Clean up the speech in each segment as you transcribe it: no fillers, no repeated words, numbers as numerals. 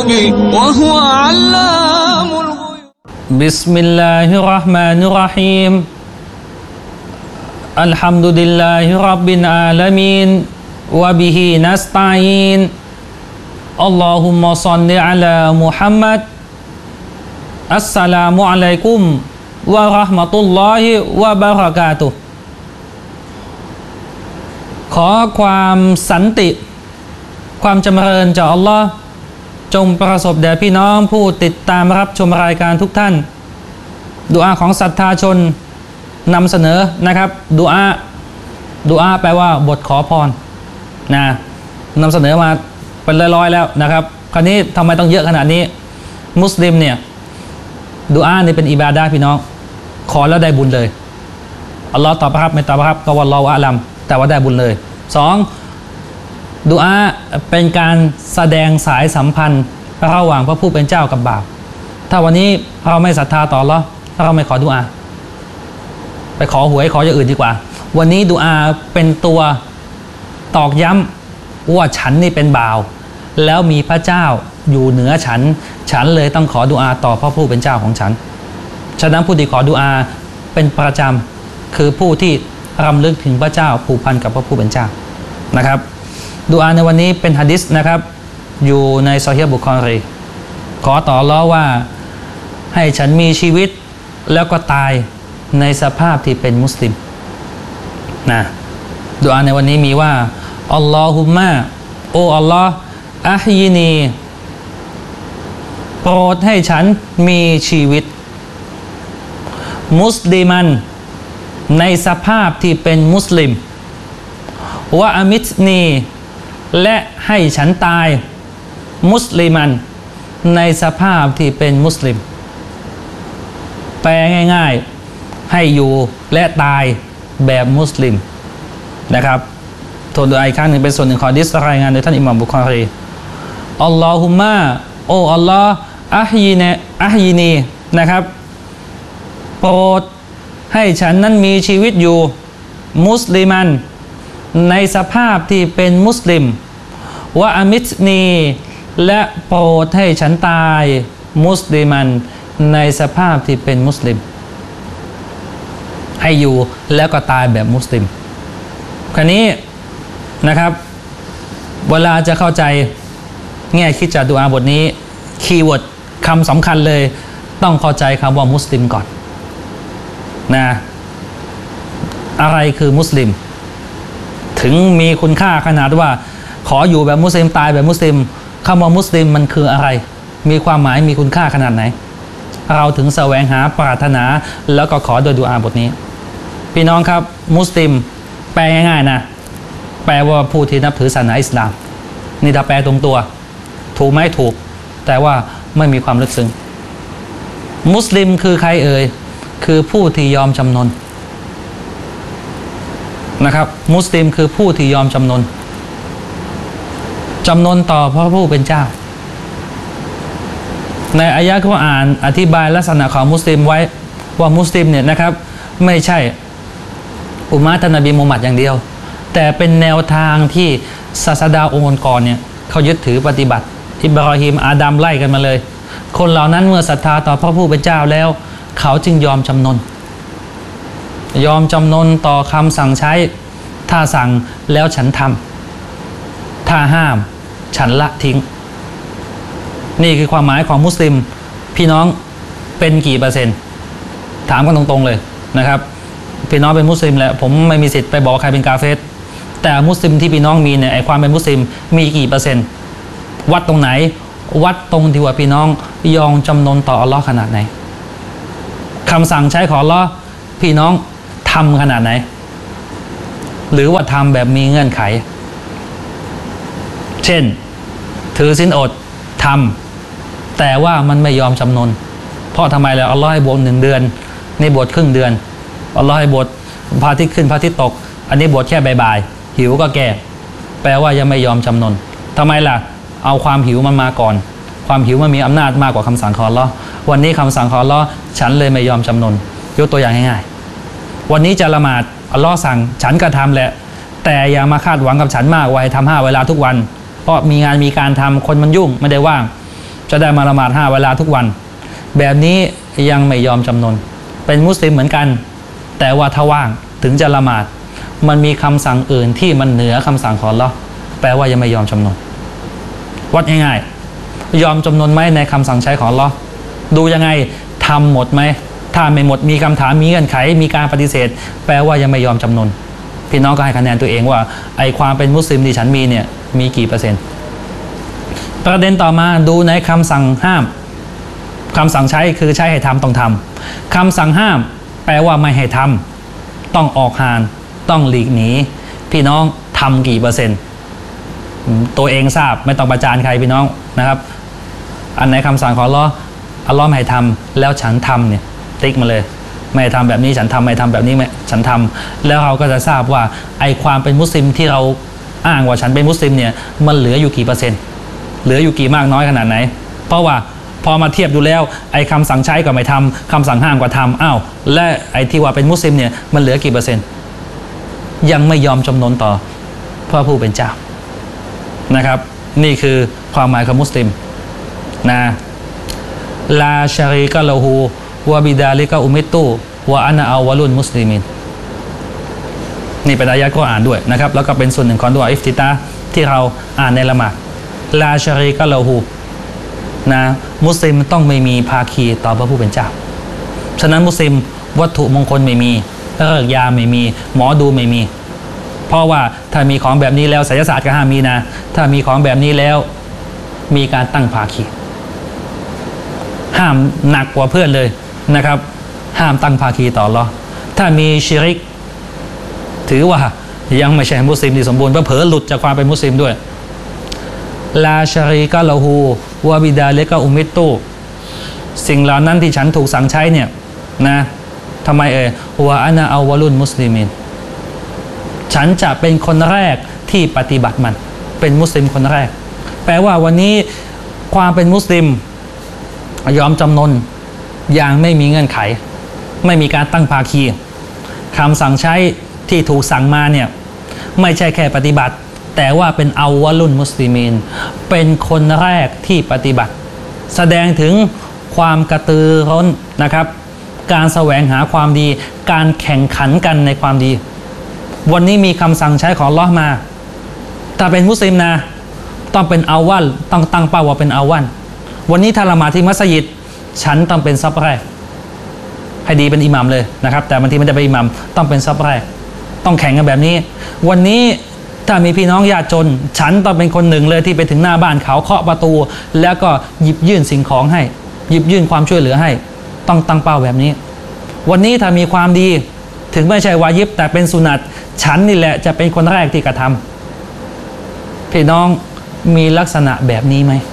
وهو علام الغيوب بسم الله الرحمن الرحيم الحمد لله رب العالمين وبه نستعين اللهم صل على محمد السلام عليكم ورحمة الله وبركاته ขอความสันติความจำเริญจากอัลลอฮ์จงประสบแด่พี่น้องผู้ติดตามรับชมรายการทุกท่านดุอาของศรัทธาชนนำเสนอนะครับดุอาแปลว่าบทขอพรนะนำเสนอมาเป็นร้อยๆแล้วนะครับคราวนี้ทำไมต้องเยอะขนาดนี้มุสลิมเนี่ยดุอานี่เป็นอิบาดะห์พี่น้องขอแล้วได้บุญเลยอัลลอฮ์ตอบรับไม่ตอบรับก็วัลลอฮุอาลัมแต่ว่าได้บุญเลยสองดุอาเป็นการแสดงสายสัมพันธ์ระหว่างพระผู้เป็นเจ้ากับบ่าวถ้าวันนี้เราไม่ศรัทธาต่ออัลเลาะห์เราไม่ขอดุอาไปขอหวยขออย่างอื่นดีกว่าวันนี้ดุอาเป็นตัวตอกย้ำว่าฉันนี่เป็นบ่าวแล้วมีพระเจ้าอยู่เหนือฉันเลยต้องขอดุอาต่อพระผู้เป็นเจ้าของฉันฉะนั้นผู้ที่ขอดุอาเป็นประจำคือผู้ที่รำลึกถึงพระเจ้าผูกพันกับพระผู้เป็นเจ้านะครับดุอาในวันนี้เป็นหะดีษนะครับอยู่ในซอฮีฮ์บุคอรีขอต่ออัลเลาะห์ว่าให้ฉันมีชีวิตแล้วก็ตายในสภาพที่เป็นมุสลิมนะดุอาในวันนี้มีว่าอัลลอฮุมมะโออัลลอฮ์อะฮยินีโปรดให้ฉันมีชีวิตมุสลิมันในสภาพที่เป็นมุสลิมวะอามิตนีและให้ฉันตายมุสลิมันในสภาพที่เป็นมุสลิมแปลง่ายๆให้อยู่และตายแบบมุสลิมนะครับทวนดุอาอีกครั้งหนึ่งเป็นส่วนหนึ่งของหะดีษรายงานโดยท่านอิหม่ามบุคอรีอัลลอฮุมมะโออัลลอฮ์อะฮยินีนะครับโปรดให้ฉันนั้นมีชีวิตอยู่มุสลิมันในสภาพที่เป็นมุสลิมวะอามิตนีและโปรดให้ฉันตายมุสลิมันในสภาพที่เป็นมุสลิมให้อยู่แล้วก็ตายแบบมุสลิมคราวนี้นะครับเวลาจะเข้าใจแง่คิดจากดุอาบทนี้คีย์เวิร์ดคำสำคัญเลยต้องเข้าใจคำว่ามุสลิมก่อนนะอะไรคือมุสลิมถึงมีคุณค่าขนาดว่าขออยู่แบบมุสลิมตายแบบมุสลิมคำว่ามุสลิมมันคืออะไรมีความหมายมีคุณค่าขนาดไหนเราถึงแสวงหาปรารถนาแล้วก็ขอโดยดุอาบทนี้พี่น้องครับมุสลิมแปลง่ายๆนะแปลว่าผู้ที่นับถือศาสนาอิสลามนี่ถ้าแปลตรงตัวถูกไหมถูกแต่ว่าไม่มีความลึกซึ้งมุสลิมคือใครเอ่ยคือผู้ที่ยอมจำนนนะครับมุสลิมคือผู้ที่ยอมจำนนต่อพระผู้เป็นเจ้าในอายะห์กุรอานอธิบายลักษณะของมุสลิมไว้ว่ามุสลิมเนี่ยนะครับไม่ใช่อุมมะฮ์ท่านนบีมุฮัมมัดอย่างเดียวแต่เป็นแนวทางที่ศาสดาองค์ก่อนเนี่ยเขายึดถือปฏิบัติอิบราฮิมอาดัมไล่กันมาเลยคนเหล่านั้นเมื่อศรัทธาต่อพระผู้เป็นเจ้าแล้วเขาจึงยอมจำนนต่อคำสั่งใช้ถ้าสั่งแล้วฉันทำถ้าห้ามฉันละทิ้งนี่คือความหมายของมุสลิมพี่น้องเป็นกี่เปอร์เซ็นต์ถามกันตรงๆเลยนะครับพี่น้องเป็นมุสลิมแหละผมไม่มีสิทธิ์ไปบอกใครเป็นกาเฟรแต่มุสลิมที่พี่น้องมีเนี่ยไอความเป็นมุสลิมมีกี่เปอร์เซ็นต์วัดตรงไหนวัดตรงที่ว่าพี่น้องยอมจำนนต่ออัลลอฮ์ขนาดไหนคำสั่งใช้ของอัลลอฮ์พี่น้องทำขนาดไหนหรือว่าทำแบบมีเงื่อนไขเช่นถือศีลอดทำแต่ว่ามันไม่ยอมจำนนเพราะทำไมแล้วอัลลอฮ์ให้บวช1 เดือนนี่บวชครึ่งเดือนอัลลอฮ์ให้บวชพระอาทิตย์ขึ้นพระอาทิตย์ตกอันนี้บวชแค่บ่ายๆหิวก็แก่แปลว่ายังไม่ยอมจำนนทำไมล่ะเอาความหิวมันมาก่อนความหิวมันมีอำนาจมากกว่าคำสั่งของอัลลอฮ์วันนี้คำสั่งของอัลลอฮ์ฉันเลยไม่ยอมจำนนยกตัวอย่างง่ายๆวันนี้จะละหมาดอัลลอฮ์สั่งฉันก็ทำแหละแต่อย่ามาคาดหวังกับฉันมากว่าให้ทำ5 เวลาทุกวันเพราะมีงานมีการทำคนมันยุ่งไม่ได้ว่างจะได้มาละหมาด5 เวลาทุกวันแบบนี้ยังไม่ยอมจำนนเป็นมุสลิมเหมือนกันแต่ว่าถ้าว่างถึงจะละหมาดมันมีคำสั่งอื่นที่มันเหนือคำสั่งของอัลเลาะห์แปลว่ายังไม่ยอมจำนนวัดง่ายๆยอมจำนนไหมในคำสั่งใช้ของอัลเลาะห์ดูยังไงทำหมดไหมถ้าไม่หมดมีคำถามมีเงื่อนไขมีการปฏิเสธแปลว่ายังไม่ยอมจำนนพี่น้องก็ให้คะแนนตัวเองว่าไอความเป็นมุสลิมที่ฉันมีเนี่ยมีกี่เปอร์เซ็นต์ประเด็นต่อมาดูในคำสั่งห้ามคำสั่งใช้คือใช้ให้ทำต้องทำคำสั่งห้ามแปลว่าไม่ให้ทำต้องออกห่างต้องหลีกหนีพี่น้องทำกี่เปอร์เซ็นต์ตัวเองทราบไม่ต้องประจานใครพี่น้องนะครับอันไหนคำสั่งของอัลเลาะห์ไม่ให้ทำแล้วฉันทำเนี่ยติ๊กมาเลยไม่ทำแบบนี้ฉันทำไม่ทำแบบนี้ไม่ฉันทำแล้วเราก็จะทราบว่าไอความเป็นมุสลิมที่เราอ้างว่าฉันเป็นมุสลิมเนี่ยมันเหลืออยู่กี่เปอร์เซ็นต์เหลืออยู่กี่มากน้อยขนาดไหนเพราะว่าพอมาเทียบดูแล้วไอคำสั่งใช้ก็ไม่ทำคำสั่งห้ามก็ทำอ้าวและไอที่ว่าเป็นมุสลิมเนี่ยมันเหลือกี่เปอร์เซ็นต์ยังไม่ยอมจำนนต่อพระผู้เป็นเจ้านะครับนี่คือความหมายของมุสลิมนะลาชารีกะละฮูวะบิดาลิกะอุมิตุวะอานะอัลวะลุนมุสลิมินนี่เป็นอายะห์กุรอานด้วยนะครับแล้วก็เป็นส่วนหนึ่งของดุอาอิฟติตาห์ที่เราอ่านในละหมาดลาชารีกะละฮูนะมุสลิมต้องไม่มีภาคีต่อพระผู้เป็นเจ้าฉะนั้นมุสลิมวัตถุมงคลไม่มีเลิกยาไม่มีหมอดูไม่มีเพราะว่าถ้ามีของแบบนี้แล้วไสยศาสตร์ก็ห้ามมีนะถ้ามีของแบบนี้แล้วมีการตั้งภาคีห้ามหนักกว่าเพื่อนเลยนะครับห้ามตั้งภาคีต่ออัลเลาะห์ถ้ามีชิริกถือว่ายังไม่ใช่มุสลิมที่สมบูรณ์เผลอหลุดจากความเป็นมุสลิมด้วยลาชารีกะละฮูวะบิดาลิกะอุมิตุสิ่งเหล่านั้นที่ฉันถูกสั่งใช้เนี่ยนะทำไมวะอานะอัลวะลุนมุสลิมินฉันจะเป็นคนแรกที่ปฏิบัติมันเป็นมุสลิมคนแรกแปลว่าวันนี้ความเป็นมุสลิมยอมจำนนอย่างไม่มีเงื่อนไขไม่มีการตั้งภาคีคำสั่งใช้ที่ถูกสั่งมาเนี่ยไม่ใช่แค่ปฏิบัติแต่ว่าเป็นอัลวะลุนมุสลิมีนเป็นคนแรกที่ปฏิบัติแสดงถึงความกระตือร้นนะครับการแสวงหาความดีการแข่งขันกันในความดีวันนี้มีคำสั่งใช้ของอัลเลาะห์มาถ้าเป็นมุสลิมนะต้องเป็นอัลวัลต้องตั้งเป้าว่าเป็นอัลวัลวันนี้ถ้าละหมาดที่มัสยิดฉันต้องเป็นซับแรกให้ดีเป็นอิหมัมเลยนะครับแต่บางทีมันจะเป็นอิหมัมต้องเป็นซับแรกต้องแข่งกันแบบนี้วันนี้ถ้ามีพี่น้องญาติจนฉันต้องเป็นคนหนึ่งเลยที่ไปถึงหน้าบ้านเขาเคาะประตูแล้วก็หยิบยื่นสิ่งของให้หยิบยื่นความช่วยเหลือให้ต้องตั้งเป้าแบบนี้วันนี้ถ้ามีความดีถึงไม่ใช่วาญิบแต่เป็นสุนัตฉันนี่แหละจะเป็นคนแรกที่กระทำพี่น้องมีลักษณะแบบนี้ไหม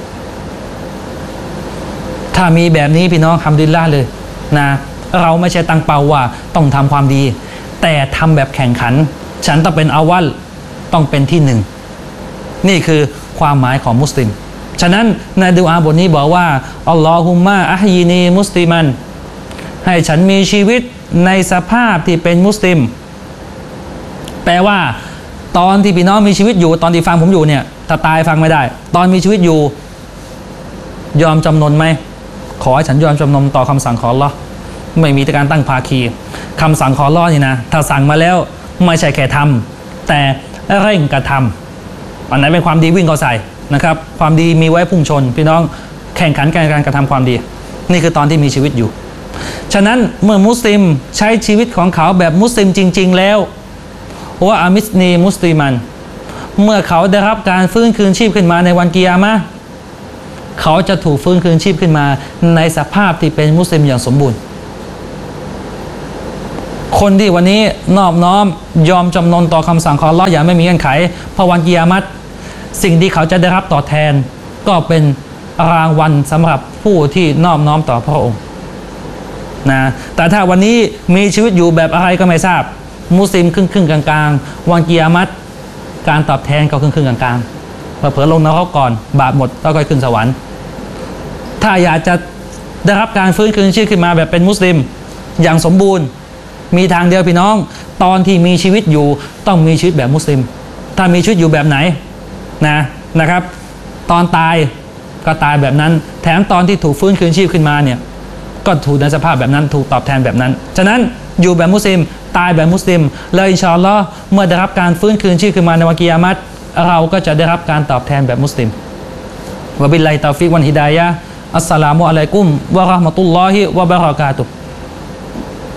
ถ้ามีแบบนี้พี่น้องฮัมดุลิลละห์เลยนะเราไม่ใช่ตั้งเป้าว่าต้องทำความดีแต่ทำแบบแข่งขันฉันต้องเป็นอาวัลต้องเป็นที่หนึ่งนี่คือความหมายของมุสลิมฉะนั้นในดุอาบทนี้บอกว่าอัลลอฮุมมะอะฮยีนีมุสลิมันให้ฉันมีชีวิตในสภาพที่เป็นมุสลิมแปลว่าตอนที่พี่น้องมีชีวิตอยู่ตอนที่ฟังผมอยู่เนี่ยถ้าตายฟังไม่ได้ตอนมีชีวิตอยู่ยอมจำนนไหมขอให้ฉันยอมจำนนต่อคำสั่งของอัลเลาะห์ไม่มีการตั้งภาคีคำสั่งของอัลเลาะห์นี่นะถ้าสั่งมาแล้วไม่ใช่แค่ทำแต่เร่งกระทำอันไหนเป็นความดีวิ่งเข้าใส่นะครับความดีมีไว้พุ่งชนพี่น้องแข่งขันการกระทำความดีนี่คือตอนที่มีชีวิตอยู่ฉะนั้นเมื่อมุสลิมใช้ชีวิตของเขาแบบมุสลิมจริงๆแล้วว่าอามิสนีมุสลิมันเมื่อเขาได้รับการฟื้นคืนชีพขึ้นมาในวันกิยามะห์เขาจะถูกฟื้นคืนชีพขึ้นมาในสภาพที่เป็นมุสลิมอย่างสมบูรณ์คนที่วันนี้นอบน้อมยอมจำนนต่อคำสั่งของอัลเลาะห์อย่างไม่มีเงื่อนไขพอวันกิยามะห์สิ่งที่เขาจะได้รับตอบแทนก็เป็นรางวัลสำหรับผู้ที่นอบน้อมต่อพระองค์นะแต่ถ้าวันนี้มีชีวิตอยู่แบบอะไรก็ไม่ทราบมุสลิมครึ่งกลางๆวันกิยามะห์การตอบแทนก็ครึ่งกลางๆเผลอลงนรกก่อนบาปหมดแล้วก็ขึ้นสวรรค์ถ้าอยากจะได้รับการฟื้นคืนชีพขึ้นมาแบบเป็นมุสลิมอย่างสมบูรณ์มีทางเดียวพี่น้องตอนที่มีชีวิตอยู่ต้องมีชีวิตแบบมุสลิมถ้ามีชีวิตอยู่แบบไหนนะครับตอนตายก็ตายแบบนั้นแถมตอนที่ถูกฟื้นคืนชีพขึ้นมาเนี่ยก็ถูกในสภาพแบบนั้นถูกตอบแทนแบบนั้นฉะนั้นอยู่แบบมุสลิมตายแบบมุสลิมแล้วอินชาอัลลอฮ์เมื่อได้รับการฟื้นคืนชีพขึ้นมาในวันกิยามะฮ์เราก็จะได้รับการตอบแทนแบบมุสลิมวะบิลลาฮิตอฟิกวันฮิดายะฮ์อัสสลามุอะลัยกุมวะเราะห์มะตุลลอฮิวะบะเราะกาตุฮ์